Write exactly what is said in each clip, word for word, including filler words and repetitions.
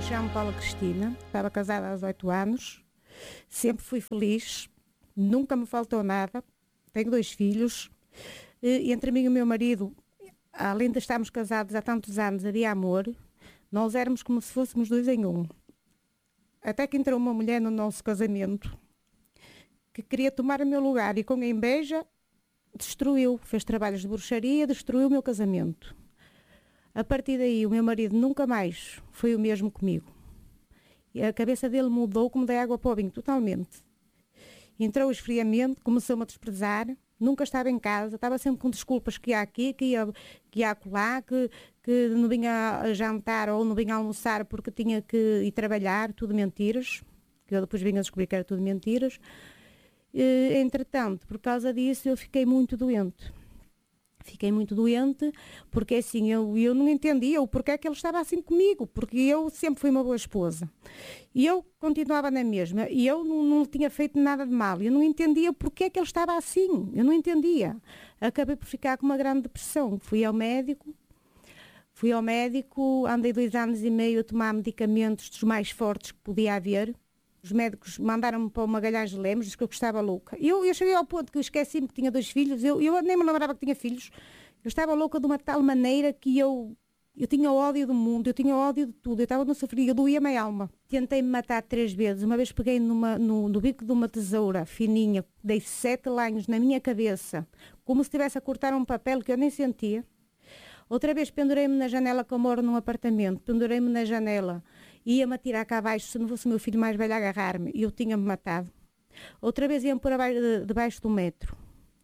Chamo-me Paula Cristina, estava casada há dezoito anos, sempre fui feliz, nunca me faltou nada, tenho dois filhos, e entre mim e o meu marido, além de estarmos casados há tantos anos, havia amor, nós éramos como se fôssemos dois em um. Até que entrou uma mulher no nosso casamento que queria tomar o meu lugar e com a inveja destruiu, fez trabalhos de bruxaria, destruiu o meu casamento. A partir daí, o meu marido nunca mais foi o mesmo comigo. E a cabeça dele mudou como da água para o vinho, totalmente. Entrou o esfriamento, começou-me a desprezar, nunca estava em casa, estava sempre com desculpas que ia aqui, que ia, que ia acolá, que, que não vinha a jantar ou não vinha a almoçar porque tinha que ir trabalhar, tudo mentiras, que eu depois vinha a descobrir que era tudo mentiras. E, entretanto, por causa disso, eu fiquei muito doente. Fiquei muito doente, porque assim, eu, eu não entendia o porquê que ele estava assim comigo, porque eu sempre fui uma boa esposa. E eu continuava na mesma, e eu não, não tinha feito nada de mal, eu não entendia porquê que ele estava assim, eu não entendia. Acabei por ficar com uma grande depressão, fui ao médico, fui ao médico, andei dois anos e meio a tomar medicamentos dos mais fortes que podia haver. Os médicos mandaram-me para o Magalhães de Lemos, disse que eu estava louca. Eu, eu cheguei ao ponto que eu esqueci-me que tinha dois filhos, eu, eu nem me lembrava que tinha filhos. Eu estava louca de uma tal maneira que eu, eu tinha ódio do mundo, eu tinha ódio de tudo, eu estava no sofrimento, eu doía-me a alma. Tentei-me matar três vezes, uma vez peguei numa, no, no bico de uma tesoura fininha, dei sete lanhos na minha cabeça, como se estivesse a cortar um papel que eu nem sentia. Outra vez pendurei-me na janela, que eu moro num apartamento, pendurei-me na janela, ia-me atirar cá abaixo, se não fosse o meu filho mais velho a agarrar-me, e eu tinha-me matado. Outra vez ia-me pôr abaixo, debaixo do metro.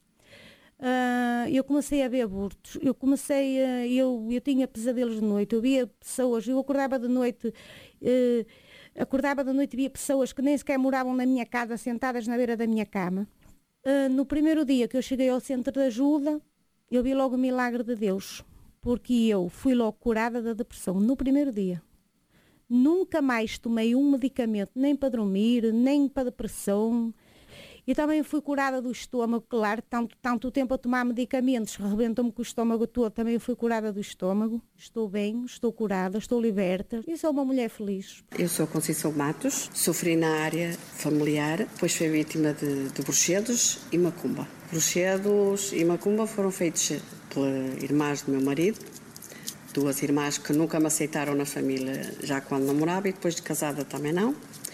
Uh, eu comecei a ver abortos, eu comecei a, eu, eu tinha pesadelos de noite, eu via pessoas, eu acordava de noite, uh, acordava de noite e via pessoas que nem sequer moravam na minha casa, sentadas na beira da minha cama. Uh, no primeiro dia que eu cheguei ao centro de ajuda, eu vi logo o milagre de Deus, porque eu fui logo curada da depressão, no primeiro dia. Nunca mais tomei um medicamento, nem para dormir, nem para depressão. E também fui curada do estômago, claro, tanto, tanto tempo a tomar medicamentos, rebentou-me com o estômago todo, também fui curada do estômago. Estou bem, estou curada, estou liberta e sou uma mulher feliz. Eu sou Conceição Matos, sofri na área familiar, depois fui vítima de, de bruxedos e macumba. Bruxedos e macumba foram feitos pelas irmãs do meu marido, duas irmãs que nunca me aceitaram na família já quando namorava e depois de casada também não,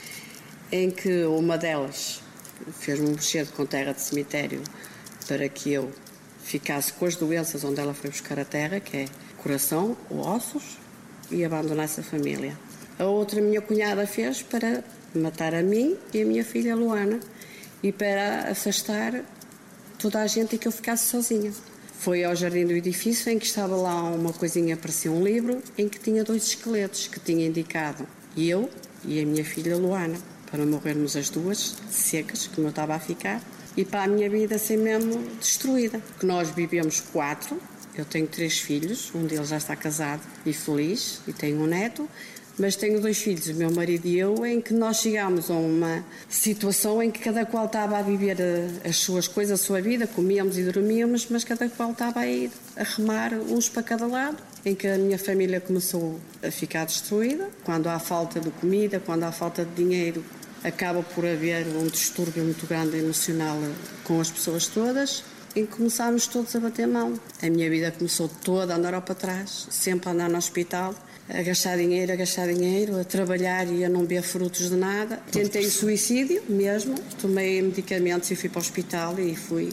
em que uma delas fez-me um bruxedo com terra de cemitério para que eu ficasse com as doenças onde ela foi buscar a terra, que é coração ou ossos, e abandonasse a família. A outra minha cunhada fez para matar a mim e a minha filha Luana e para afastar toda a gente e que eu ficasse sozinha. Foi ao jardim do edifício em que estava lá uma coisinha, parecia um livro, em que tinha dois esqueletos que tinha indicado eu e a minha filha Luana, para morrermos as duas, secas, como eu estava a ficar, e para a minha vida ser mesmo destruída. Que nós vivemos quatro, eu tenho três filhos, um deles já está casado e feliz, e tenho um neto, mas tenho dois filhos, o meu marido e eu, em que nós chegámos a uma situação em que cada qual estava a viver as suas coisas, a sua vida, comíamos e dormíamos, mas cada qual estava a ir a remar uns para cada lado, em que a minha família começou a ficar destruída. Quando há falta de comida, quando há falta de dinheiro, acaba por haver um distúrbio muito grande emocional com as pessoas todas, em que começámos todos a bater mão. A minha vida começou toda a andar para trás, sempre a andar no hospital, a gastar dinheiro, a gastar dinheiro, a trabalhar e a não ver frutos de nada. Tentei suicídio mesmo, tomei medicamentos e fui para o hospital e fui.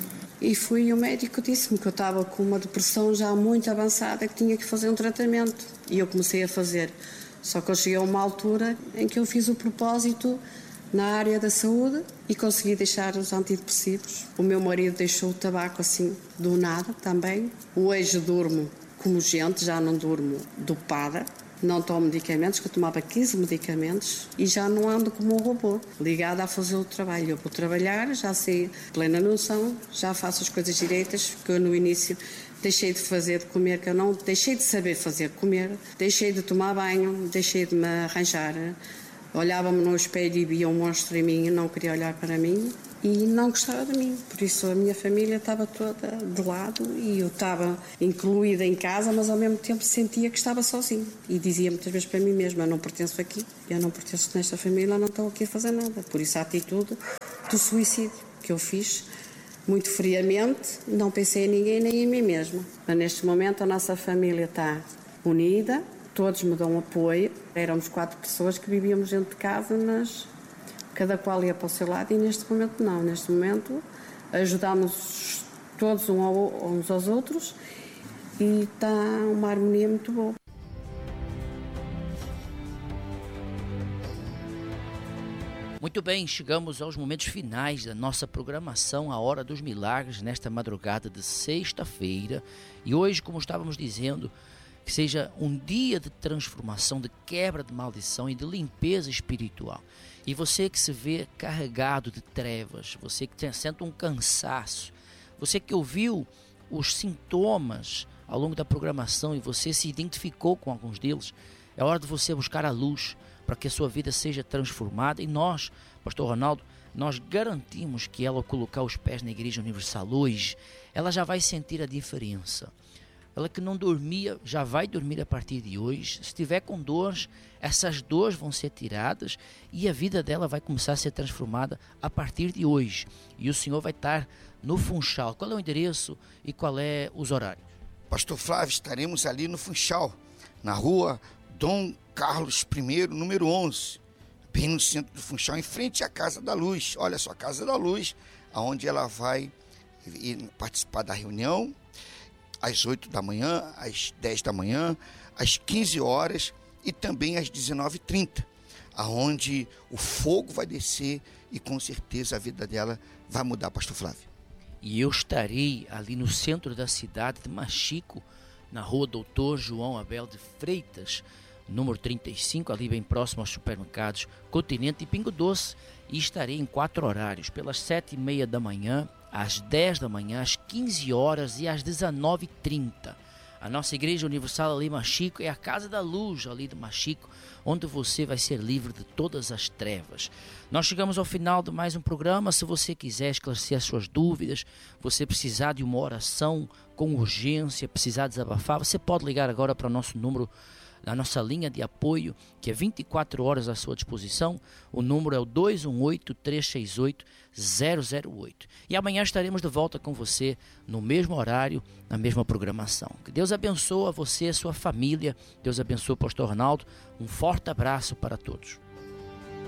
E fui e o médico disse-me que eu estava com uma depressão já muito avançada, que tinha que fazer um tratamento. E eu comecei a fazer. Só que eu cheguei a uma altura em que eu fiz o propósito na área da saúde e consegui deixar os antidepressivos. O meu marido deixou o tabaco assim do nada também. Hoje durmo como gente, já não durmo dopada, não tomo medicamentos, que eu tomava quinze medicamentos e já não ando como um robô, ligada a fazer o trabalho. Eu vou trabalhar, já sei plena noção, já faço as coisas direitas, que eu no início deixei de fazer de comer, que eu não deixei de saber fazer de comer, deixei de tomar banho, deixei de me arranjar, olhava-me no espelho e via um monstro em mim e não queria olhar para mim. e não gostava de mim. Por isso a minha família estava toda de lado e eu estava incluída em casa, mas ao mesmo tempo sentia que estava sozinha. E dizia muitas vezes para mim mesma, eu não pertenço aqui, eu não pertenço nesta família, não estou aqui a fazer nada. Por isso a atitude do suicídio que eu fiz, muito friamente, não pensei em ninguém nem em mim mesma. Mas neste momento a nossa família está unida, todos me dão apoio. Éramos quatro pessoas que vivíamos dentro de casa, mas cada qual ia para o seu lado e neste momento não. Neste momento ajudamos todos uns aos outros e está uma harmonia muito boa. Muito bem, chegamos aos momentos finais da nossa programação, a Hora dos Milagres, nesta madrugada de sexta-feira. E hoje, como estávamos dizendo, que seja um dia de transformação, de quebra de maldição e de limpeza espiritual. E você que se vê carregado de trevas, você que sente um cansaço, você que ouviu os sintomas ao longo da programação e você se identificou com alguns deles, é hora de você buscar a luz para que a sua vida seja transformada. E nós, Pastor Ronaldo, nós garantimos que ela, ao colocar os pés na Igreja Universal hoje, ela já vai sentir a diferença. Ela que não dormia, já vai dormir a partir de hoje. Se estiver com dores, essas dores vão ser tiradas e a vida dela vai começar a ser transformada a partir de hoje. E o Senhor vai estar no Funchal. Qual é o endereço e qual é os horários? Pastor Flávio, estaremos ali no Funchal, na rua Dom Carlos I, número onze, bem no centro do Funchal, em frente à Casa da Luz. Olha só, a Casa da Luz, onde ela vai ir participar da reunião, às oito da manhã, às dez da manhã, às quinze horas e também às dezenove e trinta, aonde o fogo vai descer e com certeza a vida dela vai mudar, Pastor Flávio. E eu estarei ali no centro da cidade de Machico, na rua Doutor João Abel de Freitas, número trinta e cinco, ali bem próximo aos supermercados Continente e Pingo Doce, e estarei em quatro horários, pelas sete e meia da manhã, às dez da manhã, às quinze horas e às dezenove e trinta. A nossa Igreja Universal ali em Machico é a Casa da Luz ali de Machico, onde você vai ser livre de todas as trevas. Nós chegamos ao final de mais um programa. Se você quiser esclarecer as suas dúvidas, você precisar de uma oração com urgência, precisar desabafar, você pode ligar agora para o nosso número, na nossa linha de apoio, que é vinte e quatro horas à sua disposição. O número é o dois um oito, três seis oito, zero zero oito. E amanhã estaremos de volta com você no mesmo horário, na mesma programação. Que Deus abençoe a você e a sua família. Deus abençoe o Pastor Ronaldo. Um forte abraço para todos.